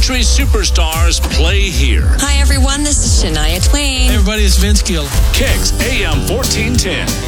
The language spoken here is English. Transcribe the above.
Country superstars play here. Hi, everyone. This is Shania Twain. Hey, everybody, it's Vince Gill. Kicks AM 1410.